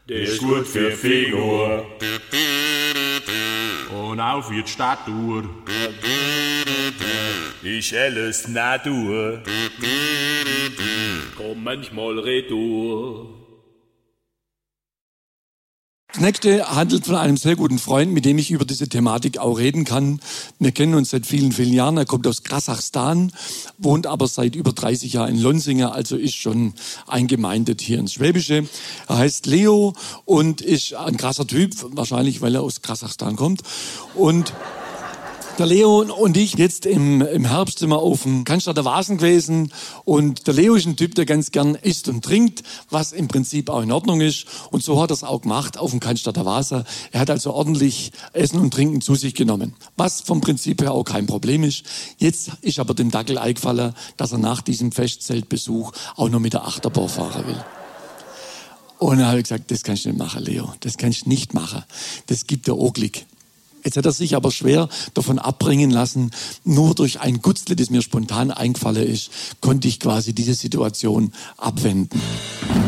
Der ist gut für die Figur und auch für die Statur. Ist alles Natur, komm manchmal retour. Das nächste handelt von einem sehr guten Freund, mit dem ich über diese Thematik auch reden kann. Wir kennen uns seit vielen, vielen Jahren. Er kommt aus Kasachstan, wohnt aber seit über 30 Jahren in Lonsinge, also ist schon eingemeindet hier ins Schwäbische. Er heißt Leo und ist ein krasser Typ, wahrscheinlich, weil er aus Kasachstan kommt. Und der Leo und ich jetzt im Herbst sind wir auf dem Cannstatter Wasen gewesen und der Leo ist ein Typ, der ganz gern isst und trinkt, was im Prinzip auch in Ordnung ist und so hat er es auch gemacht auf dem Cannstatter Wasen. Er hat also ordentlich Essen und Trinken zu sich genommen, was vom Prinzip her auch kein Problem ist. Jetzt ist aber dem Dackel eingefallen, dass er nach diesem Festzeltbesuch auch noch mit der Achterbahn fahren will. Und dann habe ich gesagt, das kannst du nicht machen, Leo, das kannst du nicht machen, das gibt dir Oglik. Jetzt hat er sich aber schwer davon abbringen lassen. Nur durch ein Gutzle, das mir spontan eingefallen ist, konnte ich quasi diese Situation abwenden.